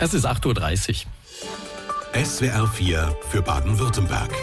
Es ist 8:30 Uhr. SWR 4 für Baden-Württemberg.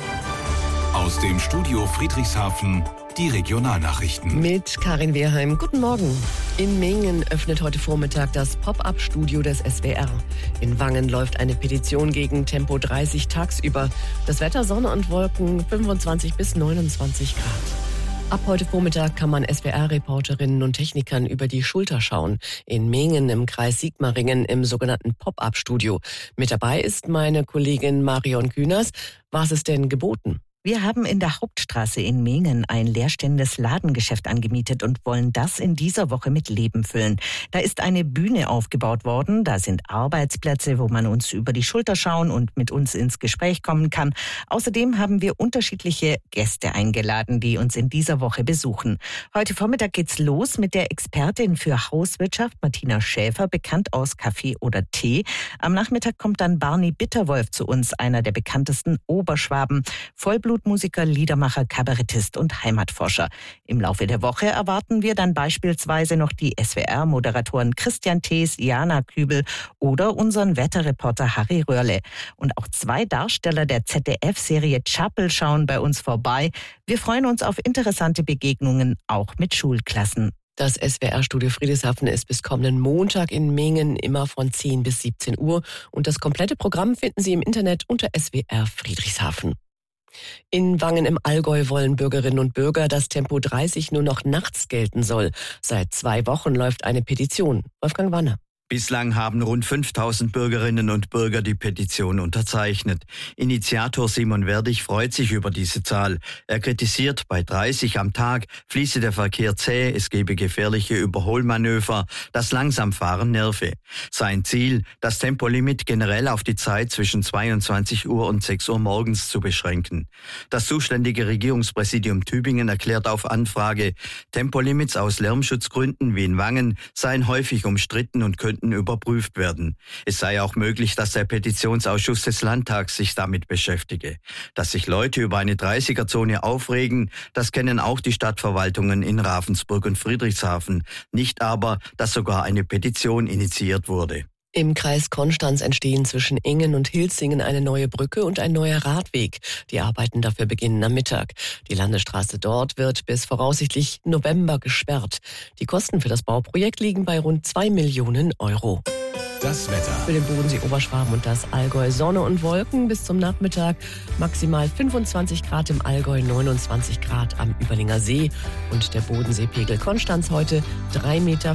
Aus dem Studio Friedrichshafen die Regionalnachrichten. Mit Karin Wehrheim. Guten Morgen. In Mingen öffnet heute Vormittag das Pop-up-Studio des SWR. In Wangen läuft eine Petition gegen Tempo 30 tagsüber. Das Wetter Sonne und Wolken 25 bis 29 Grad. Ab heute Vormittag kann man SWR-Reporterinnen und Technikern über die Schulter schauen. In Mingen im Kreis Sigmaringen im sogenannten Pop-up-Studio. Mit dabei ist meine Kollegin Marion Künast. Was ist denn geboten? Wir haben in der Hauptstraße in Mingen ein leerstehendes Ladengeschäft angemietet und wollen das in dieser Woche mit Leben füllen. Da ist eine Bühne aufgebaut worden, da sind Arbeitsplätze, wo man uns über die Schulter schauen und mit uns ins Gespräch kommen kann. Außerdem haben wir unterschiedliche Gäste eingeladen, die uns in dieser Woche besuchen. Heute Vormittag geht's los mit der Expertin für Hauswirtschaft Martina Schäfer, bekannt aus Kaffee oder Tee. Am Nachmittag kommt dann Barney Bitterwolf zu uns, einer der bekanntesten Oberschwaben, Vollblutmusiker, Liedermacher, Kabarettist und Heimatforscher. Im Laufe der Woche erwarten wir dann beispielsweise noch die SWR-Moderatoren Christian Thees, Jana Kübel oder unseren Wetterreporter Harry Röhrle. Und auch 2 Darsteller der ZDF-Serie Chappell schauen bei uns vorbei. Wir freuen uns auf interessante Begegnungen, auch mit Schulklassen. Das SWR-Studio Friedrichshafen ist bis kommenden Montag in Mingen immer von 10 bis 17 Uhr. Und das komplette Programm finden Sie im Internet unter SWR Friedrichshafen. In Wangen im Allgäu wollen Bürgerinnen und Bürger, dass Tempo 30 nur noch nachts gelten soll. Seit 2 Wochen läuft eine Petition. Wolfgang Wanne. Bislang haben rund 5000 Bürgerinnen und Bürger die Petition unterzeichnet. Initiator Simon Werdig freut sich über diese Zahl. Er kritisiert, bei 30 am Tag fließe der Verkehr zäh, es gebe gefährliche Überholmanöver, das Langsamfahren nerve. Sein Ziel, das Tempolimit generell auf die Zeit zwischen 22 Uhr und 6 Uhr morgens zu beschränken. Das zuständige Regierungspräsidium Tübingen erklärt auf Anfrage, Tempolimits aus Lärmschutzgründen wie in Wangen seien häufig umstritten und könnten überprüft werden. Es sei auch möglich, dass der Petitionsausschuss des Landtags sich damit beschäftige. Dass sich Leute über eine 30er-Zone aufregen, das kennen auch die Stadtverwaltungen in Ravensburg und Friedrichshafen. Nicht aber, dass sogar eine Petition initiiert wurde. Im Kreis Konstanz entstehen zwischen Engen und Hilsingen eine neue Brücke und ein neuer Radweg. Die Arbeiten dafür beginnen am Mittag. Die Landesstraße dort wird bis voraussichtlich November gesperrt. Die Kosten für das Bauprojekt liegen bei rund 2 Millionen Euro. Das Wetter. Für den Bodensee Oberschwaben und das Allgäu Sonne und Wolken bis zum Nachmittag. Maximal 25 Grad im Allgäu, 29 Grad am Überlinger See. Und der Bodenseepegel Konstanz heute 3,24 Meter.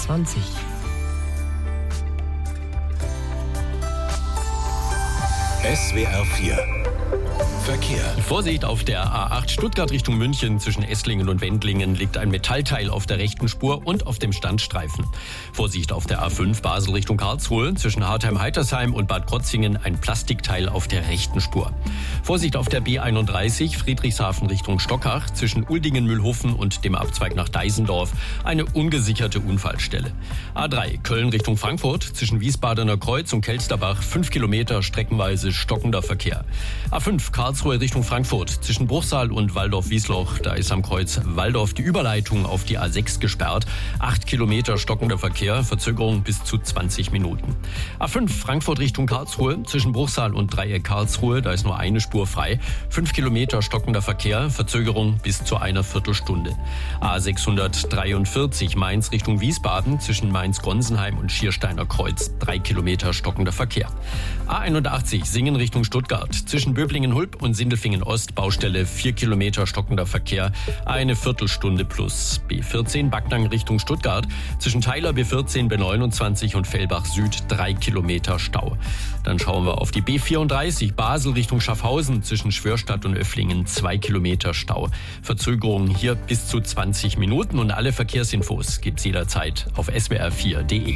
SWR 4 Verkehr. Vorsicht, auf der A8 Stuttgart Richtung München zwischen Esslingen und Wendlingen liegt ein Metallteil auf der rechten Spur und auf dem Standstreifen. Vorsicht, auf der A5 Basel Richtung Karlsruhe zwischen Hartheim-Heitersheim und Bad Krotzingen ein Plastikteil auf der rechten Spur. Vorsicht auf der B31 Friedrichshafen Richtung Stockach zwischen Uldingen-Mühlhofen und dem Abzweig nach Deisendorf eine ungesicherte Unfallstelle. A3 Köln Richtung Frankfurt zwischen Wiesbadener Kreuz und Kelsterbach 5 Kilometer streckenweise stockender Verkehr. A5 Karlsruhe Richtung Frankfurt zwischen Bruchsal und Waldorf-Wiesloch. Da ist am Kreuz Waldorf die Überleitung auf die A6 gesperrt. 8 Kilometer stockender Verkehr, Verzögerung bis zu 20 Minuten. A5 Frankfurt Richtung Karlsruhe zwischen Bruchsal und Dreieck Karlsruhe. Da ist nur eine Spur frei. 5 Kilometer stockender Verkehr, Verzögerung bis zu einer Viertelstunde. A643 Mainz Richtung Wiesbaden zwischen Mainz-Gonsenheim und Schiersteiner Kreuz. 3 Kilometer stockender Verkehr. A81 Singen Richtung Stuttgart zwischen Böblingen-Hulp und Sindelfingen-Ost, Baustelle 4 Kilometer stockender Verkehr, eine Viertelstunde plus. B14 Backnang Richtung Stuttgart, zwischen Theiler B14, B29 und Fellbach Süd 3 Kilometer Stau. Dann schauen wir auf die B34 Basel Richtung Schaffhausen, zwischen Schwörstadt und Öfflingen 2 Kilometer Stau. Verzögerungen hier bis zu 20 Minuten und alle Verkehrsinfos gibt's jederzeit auf swr4.de.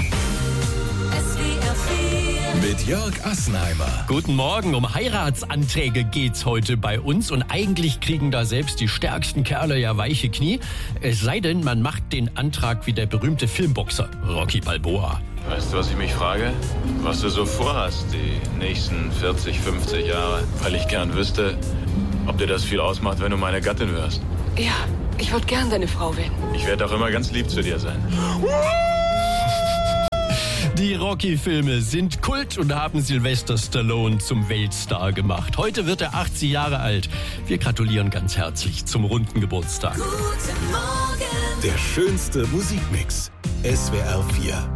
Mit Jörg Assenheimer. Guten Morgen, um Heiratsanträge geht's heute bei uns und eigentlich kriegen da selbst die stärksten Kerle ja weiche Knie. Es sei denn, man macht den Antrag wie der berühmte Filmboxer Rocky Balboa. Weißt du, was ich mich frage? Was du so vorhast die nächsten 40, 50 Jahre? Weil ich gern wüsste, ob dir das viel ausmacht, wenn du meine Gattin wirst. Ja, ich würde gern deine Frau werden. Ich werde auch immer ganz lieb zu dir sein. Die Rocky-Filme sind Kult und haben Sylvester Stallone zum Weltstar gemacht. Heute wird er 80 Jahre alt. Wir gratulieren ganz herzlich zum runden Geburtstag. Guten Morgen. Der schönste Musikmix. SWR 4.